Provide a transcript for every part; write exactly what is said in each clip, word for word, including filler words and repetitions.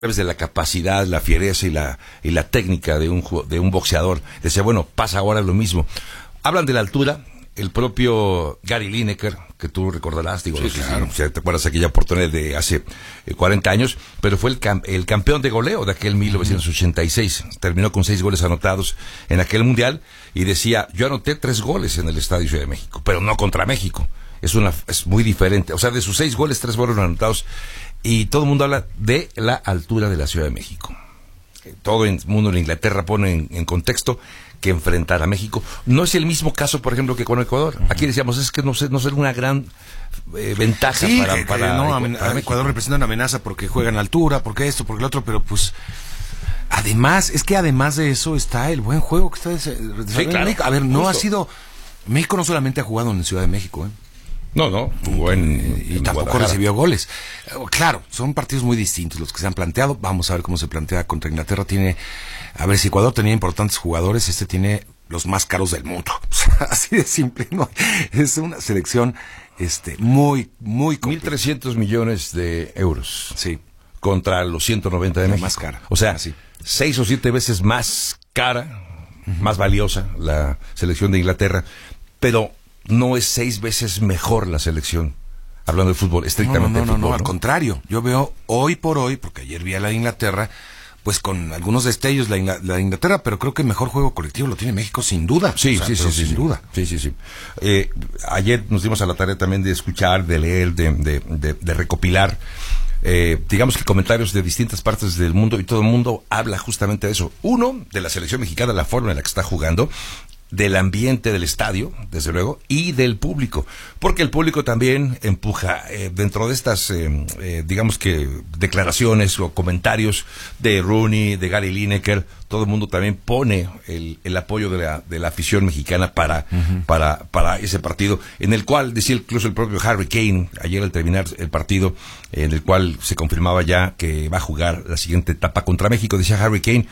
de la capacidad, la fiereza y la y la técnica de un de un boxeador. Decía, bueno, pasa ahora lo mismo. Hablan de la altura, el propio Gary Lineker, que tú recordarás, digo, sí, no sé claro. si te acuerdas aquella oportunidad de hace eh, cuarenta años, pero fue el, cam el campeón de goleo de aquel mil novecientos ochenta y seis. Terminó con seis goles anotados en aquel mundial y decía, yo anoté tres goles en el Estadio Ciudad de México, pero no contra México. Es una es muy diferente. O sea, de sus seis goles, tres goles anotados. Y todo el mundo habla de la altura de la Ciudad de México. Todo el mundo en Inglaterra pone en, en contexto que enfrentar a México. No es el mismo caso, por ejemplo, que con Ecuador. Aquí decíamos, es que no sé, no será una gran eh, ventaja sí, para, que, para, que no, para, amen, para Ecuador representa una amenaza porque juegan a altura, porque esto, porque el otro, pero pues... Además, es que además de eso está el buen juego que está desarrollando sí, claro, México. A ver, no justo. ha sido... México no solamente ha jugado en Ciudad de México, ¿eh? No, no, jugó en, y en tampoco recibió goles. Claro, son partidos muy distintos los que se han planteado. Vamos a ver cómo se plantea contra Inglaterra. Tiene, a ver, si Ecuador tenía importantes jugadores, este tiene los más caros del mundo. Así de simple, ¿no? Es una selección este muy, muy mil trescientos millones de euros. Sí. Contra los ciento noventa de la México. Más cara. O sea, sí. seis o siete veces más cara, uh-huh. más valiosa la selección de Inglaterra, pero no es seis veces mejor la selección, hablando de fútbol, estrictamente no, no, no, de fútbol. No, no, ¿no? al contrario. Yo veo hoy por hoy, porque ayer vi a la de Inglaterra, pues con algunos destellos la, Ingl la de Inglaterra, pero creo que el mejor juego colectivo lo tiene México sin duda. Sí, o sea, sí, sí, sin sí, duda. Sí, sí, sí. Eh, ayer nos dimos a la tarea también de escuchar, de leer, de, de, de, de recopilar, eh, digamos que comentarios de distintas partes del mundo, y todo el mundo habla justamente de eso. Uno, de la selección mexicana, la forma en la que está jugando, del ambiente del estadio, desde luego, y del público, porque el público también empuja eh, dentro de estas, eh, eh, digamos que declaraciones o comentarios de Rooney, de Gary Lineker, todo el mundo también pone el, el apoyo de la, de la afición mexicana para, uh-huh. para, para ese partido, en el cual decía incluso el propio Harry Kane, ayer al terminar el partido, en el cual se confirmaba ya que va a jugar la siguiente etapa contra México, decía Harry Kane,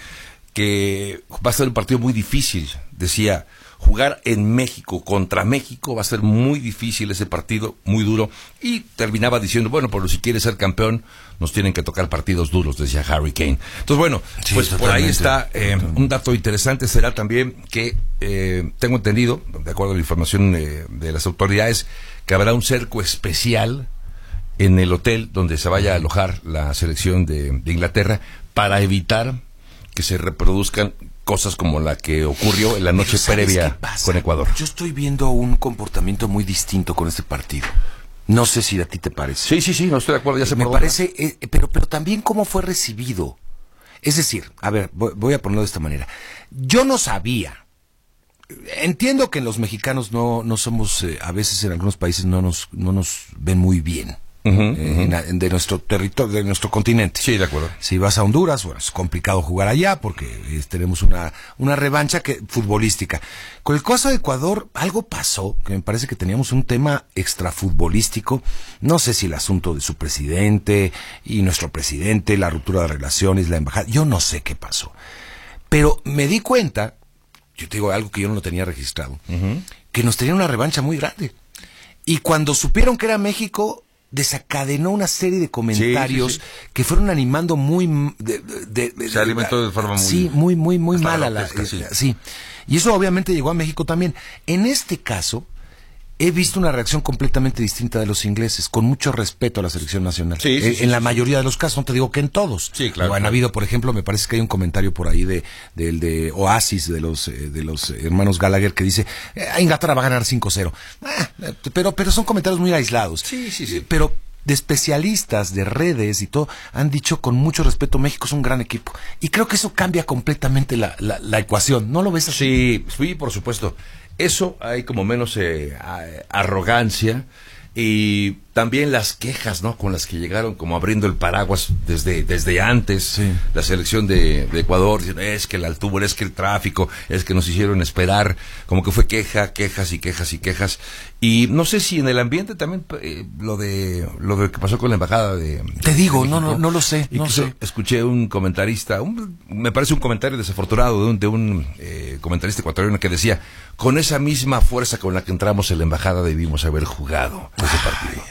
que va a ser un partido muy difícil. Decía, jugar en México contra México va a ser muy difícil ese partido, muy duro, y terminaba diciendo, bueno, pero si quieres ser campeón, nos tienen que tocar partidos duros, decía Harry Kane. Entonces, bueno, sí, pues por ahí está eh, un dato interesante, será también que, eh, tengo entendido, de acuerdo a la información eh, de las autoridades, que habrá un cerco especial en el hotel donde se vaya a alojar la selección de, de Inglaterra, para evitar que se reproduzcan cosas como la que ocurrió en la noche previa con Ecuador. Yo estoy viendo un comportamiento muy distinto con este partido. No sé si a ti te parece. Sí, sí, sí, no estoy de acuerdo. Ya se me parece, eh, pero, pero también cómo fue recibido. Es decir, a ver, voy, voy a ponerlo de esta manera. Yo no sabía. Entiendo que los mexicanos no, no somos, eh, a veces en algunos países no nos, no nos ven muy bien. Uh-huh, uh-huh. En, en, de nuestro territorio, de nuestro continente. Sí, de acuerdo. Si vas a Honduras, bueno, es complicado jugar allá porque eh, tenemos una, una revancha que, futbolística. Con el caso de Ecuador, algo pasó, que me parece que teníamos un tema extrafutbolístico. No sé si el asunto de su presidente y nuestro presidente, la ruptura de relaciones, la embajada, yo no sé qué pasó. Pero me di cuenta, yo te digo algo que yo no lo tenía registrado, uh-huh. que nos tenían una revancha muy grande. Y cuando supieron que era México, desencadenó una serie de comentarios sí, sí, sí. que fueron animando muy de, de, de, se alimentó de forma muy sí muy muy muy mala la, pesca, sí. sí y eso obviamente llegó a México también. En este caso he visto una reacción completamente distinta de los ingleses, con mucho respeto a la selección nacional. Sí, sí, eh, sí, en sí, la sí. mayoría de los casos, no te digo que en todos. Sí, claro. O han claro. habido, por ejemplo, me parece que hay un comentario por ahí de del de, de Oasis, de los eh, de los hermanos Gallagher, que dice, eh, Inglaterra va a ganar cinco cero. Ah, pero, pero son comentarios muy aislados. Sí, sí, sí. Eh, pero de especialistas, de redes y todo, han dicho con mucho respeto, México es un gran equipo. Y creo que eso cambia completamente la, la, la ecuación. ¿No lo ves así? Sí, sí, por supuesto. Eso hay como menos eh, arrogancia, y también las quejas, ¿no?, con las que llegaron como abriendo el paraguas desde desde antes. Sí. La selección de, de Ecuador, diciendo, es que la altura, es que el tráfico, es que nos hicieron esperar, como que fue queja, quejas y quejas y quejas. Y no sé si en el ambiente también eh, lo de lo de que pasó con la embajada de Te digo, de no no no lo sé, no sé. Escuché un comentarista, un, me parece un comentario desafortunado de un, de un eh, comentarista ecuatoriano que decía, con esa misma fuerza con la que entramos en la embajada debimos haber jugado ese partido.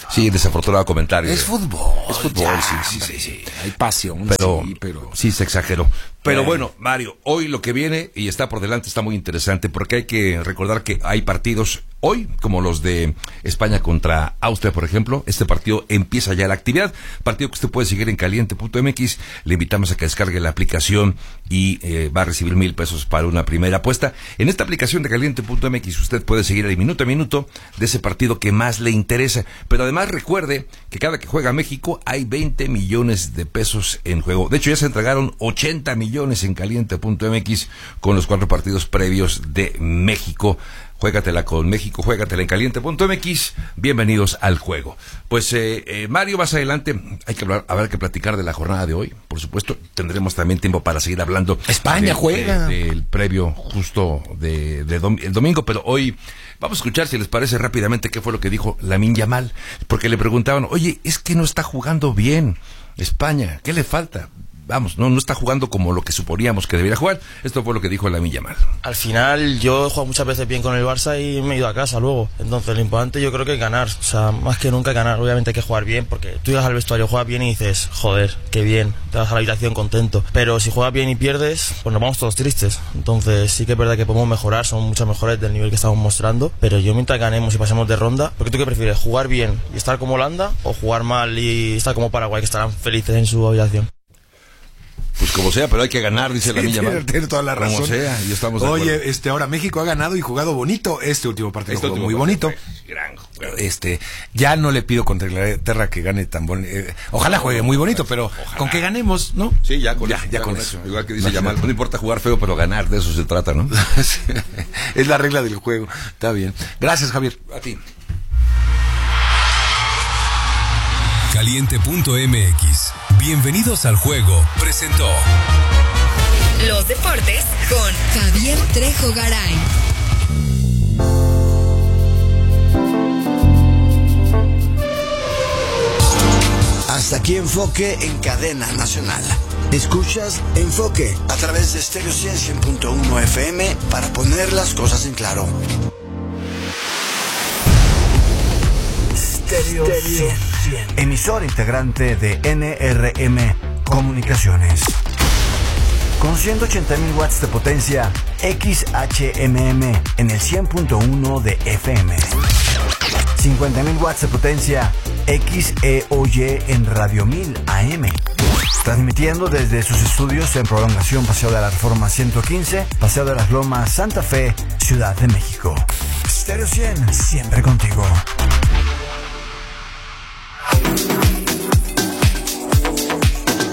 Sí, desafortunado comentario. Es fútbol. Es fútbol, ya, sí, sí, hombre, sí, sí. Hay pasión, Pero, sí, pero... sí, se exageró. Pero Eh. bueno, Mario, hoy lo que viene y está por delante está muy interesante porque hay que recordar que hay partidos hoy, como los de España contra Austria, por ejemplo. Este partido empieza ya la actividad, partido que usted puede seguir en caliente punto m x. Le invitamos a que descargue la aplicación y eh, va a recibir mil pesos para una primera apuesta. En esta aplicación de caliente punto m x usted puede seguir el minuto a minuto de ese partido que más le interesa. Pero además recuerde que cada que juega México hay veinte millones de pesos en juego. De hecho, ya se entregaron ochenta millones en caliente punto m x con los cuatro partidos previos de México. Juégatela con México, juégatela en caliente punto m x. Bienvenidos al juego. Pues eh, eh, Mario, más adelante hay que hablar, habrá que platicar de la jornada de hoy. Por supuesto, tendremos también tiempo para seguir hablando. España de, juega. de, del previo justo de, de dom, el domingo, pero hoy vamos a escuchar, si les parece rápidamente, qué fue lo que dijo Lamine Yamal, porque le preguntaban, oye, es que no está jugando bien España, ¿qué le falta? Vamos, no no está jugando como lo que suponíamos que debería jugar. Esto fue lo que dijo Lamine Yamal. Al final yo he jugado muchas veces bien con el Barça y me he ido a casa luego. Entonces lo importante yo creo que es ganar. O sea, más que nunca ganar. Obviamente hay que jugar bien porque tú llegas al vestuario, juegas bien y dices, joder, qué bien. Te vas a la habitación contento. Pero si juegas bien y pierdes, pues nos vamos todos tristes. Entonces sí que es verdad que podemos mejorar. Somos muchos mejores del nivel que estamos mostrando. Pero yo mientras ganemos y pasemos de ronda, ¿porque tú qué prefieres? ¿Jugar bien y estar como Holanda o jugar mal y estar como Paraguay, que estarán felices en su habitación? Pues como sea, pero hay que ganar, dice la niña. Tiene, tiene toda la razón. Como sea, y estamos de Oye, acuerdo. este, ahora México ha ganado y jugado bonito. Este último partido Este jugó último muy partido bonito. fue gran juego. Este, ya no le pido contra Inglaterra que gane tan bonito. Eh, ojalá juegue muy bonito, pero Ojalá. con que ganemos, ¿no? Sí, ya con ya, eso. ya con eso. Igual que dice Yamal, no importa jugar feo, pero ganar, de eso se trata, ¿no? Es la regla del juego. Está bien. Gracias, Javier. A ti. caliente punto m x. Bienvenidos al juego. Presentó Los deportes con Javier Trejo Garay. Hasta aquí Enfoque en Cadena Nacional. Escuchas Enfoque a través de Stereo cien punto uno F M para poner las cosas en claro. Stereo cien, emisor integrante de N R M Comunicaciones. Con ciento ochenta mil watts de potencia, X H M M en el cien punto uno de F M. cincuenta mil watts de potencia, X E O Y en Radio mil A M. Transmitiendo desde sus estudios en Prolongación Paseo de la Reforma ciento quince, Paseo de las Lomas, Santa Fe, Ciudad de México. Stereo cien, siempre contigo.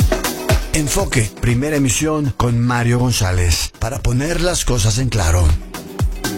Enfoque, primera emisión con Mario González, para poner las cosas en claro.